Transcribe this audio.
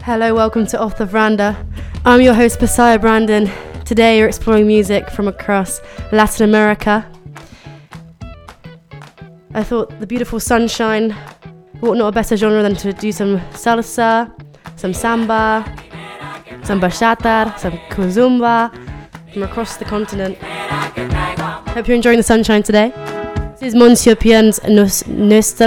Hello, welcome to Off the Veranda. I'm your host, Messiah Brandon. Today you're exploring music from across Latin America. I thought the beautiful sunshine, what not a better genre than to do some salsa, some samba, some bachata, some kizomba from across the continent. Hope you're enjoying the sunshine today. This is Monsieur Pien's Nuestra